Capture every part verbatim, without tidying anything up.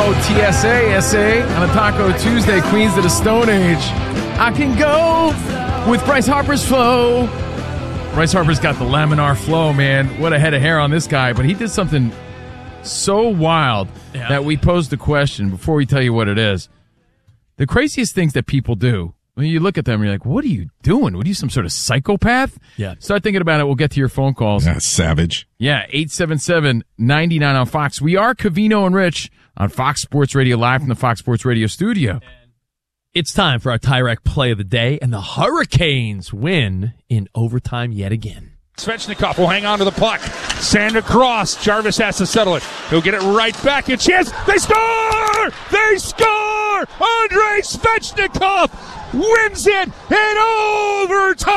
O T S A S A on a Taco Tuesday, Queens of the Stone Age. I can go with Bryce Harper's flow. Bryce Harper's got the laminar flow, man. What a head of hair on this guy. But he did something so wild yeah. that we posed the question before we tell you what it is. The craziest things that people do, when you look at them, you're like, what are you doing? What are you, some sort of psychopath? Yeah. Start thinking about it. We'll get to your phone calls. Yeah, savage. Yeah, eight seven seven, nine nine on Fox. We are Covino and Rich on Fox Sports Radio, live from the Fox Sports Radio studio. It's time for our Tyrek play of the day, and the Hurricanes win in overtime yet again. Svechnikov will hang on to the puck. Sand across. Jarvis has to settle it. He'll get it right back. A chance. They score! They score! Andrei Svechnikov wins it in overtime!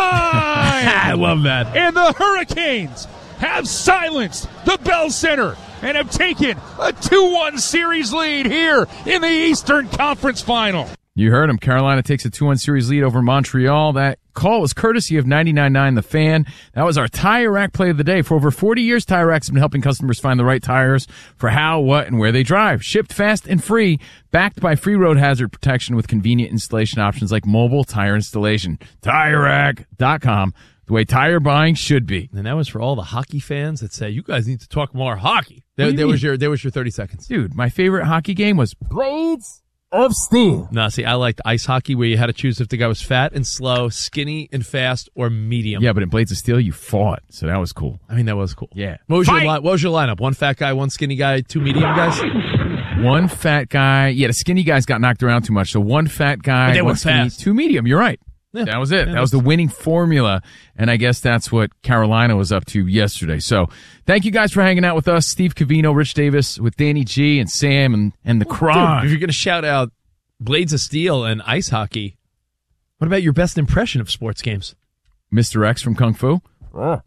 I love that. And the Hurricanes have silenced the Bell Center and have taken a two one series lead here in the Eastern Conference Final. You heard him. Carolina takes a two one series lead over Montreal. That call was courtesy of ninety-nine point nine The Fan. That was our Tire Rack play of the day. For over forty years, Tire Rack's been helping customers find the right tires for how, what, and where they drive. Shipped fast and free, backed by free road hazard protection with convenient installation options like mobile tire installation. Tire Rack dot com, the way tire buying should be. And that was for all the hockey fans that say, you guys need to talk more hockey. There, there was your there was your thirty seconds. Dude, my favorite hockey game was Blades of Steel. No, see, I liked ice hockey where you had to choose if the guy was fat and slow, skinny and fast, or medium. Yeah, but in Blades of Steel, you fought, so that was cool. I mean, that was cool. Yeah. What was, your, li- what was your lineup? One fat guy, one skinny guy, two medium guys? One fat guy. Yeah, the skinny guys got knocked around too much, so one fat guy, they one were skinny, fast. two medium. You're right. Yeah. That was it. Yeah, that was the winning formula, and I guess that's what Carolina was up to yesterday. So thank you guys for hanging out with us. Steve Covino, Rich Davis, with Danny G and Sam and, and the well, Crime. Dude, if you're going to shout out Blades of Steel and ice hockey, what about your best impression of sports games? Mister X from Kung Fu? No,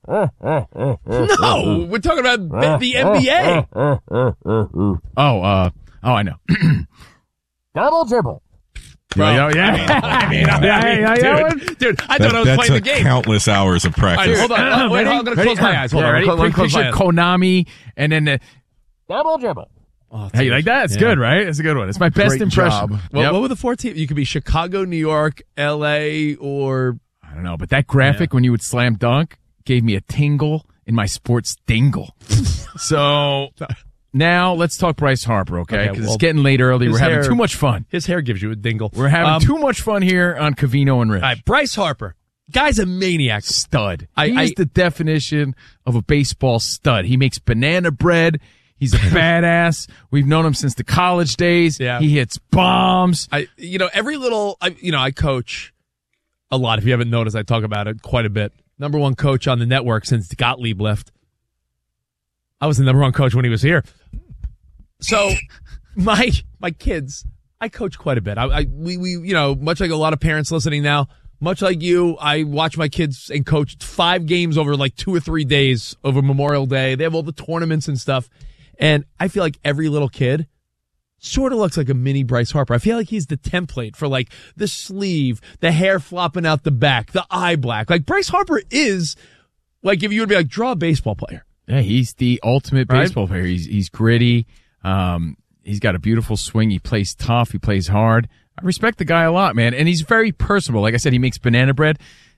we're talking about the N B A. Oh, uh, oh, I know. Double dribble. Bro, yeah, yeah. I mean, I mean, yeah, yeah, dude, dude, I that, thought I was that's playing a the game. Countless hours of practice. Right, hold on. Uh, wait, I'm going to close my eyes. Hold yeah, on. Ready? Let me close my Picture eyes. Konami, and then the Double dribble. Oh, hey, you like that? It's yeah. good, right? It's a good one. It's my best Great impression. Job. Well, yep. What were the four teams? You could be Chicago, New York, L A, or I don't know. But that graphic yeah. when you would slam dunk gave me a tingle in my sports dingle. So now let's talk Bryce Harper, okay? Because okay, well, it's getting late early. We're having hair, too much fun. His hair gives you a dingle. We're having um, too much fun here on Covino and Rich. All right, Bryce Harper. Guy's a maniac. Stud. I, He's I, the definition of a baseball stud. He makes banana bread. He's a badass. We've known him since the college days. Yeah. He hits bombs. I, you know, every little, I, you know, I coach a lot. If you haven't noticed, I talk about it quite a bit. Number one coach on the network since Gottlieb left. I was the number one coach when he was here. So my my kids, I coach quite a bit. I, I we we you know, much like a lot of parents listening now, much like you, I watch my kids and coach five games over like two or three days over Memorial Day. They have all the tournaments and stuff. And I feel like every little kid sort of looks like a mini Bryce Harper. I feel like he's the template for like the sleeve, the hair flopping out the back, the eye black. Like Bryce Harper is like if you would be like, draw a baseball player. Yeah, he's the ultimate right? baseball player. He's he's gritty. Um, he's got a beautiful swing. He plays tough. He plays hard. I respect the guy a lot, man. And he's very personable. Like I said, he makes banana bread.